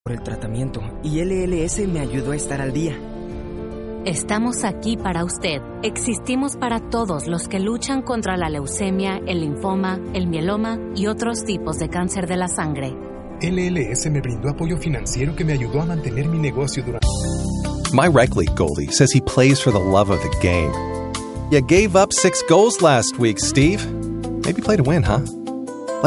por el tratamiento y LLS me ayudó a estar al día. Estamos aquí para usted. Existimos para todos los que luchan contra la leucemia, el linfoma, el mieloma y otros tipos de cáncer de la sangre. LLS me brindó apoyo financiero que me ayudó a mantener mi negocio durante... My rec league goalie says he plays for the love of the game. You gave up 6 goals last week, Steve. Maybe play to win, huh?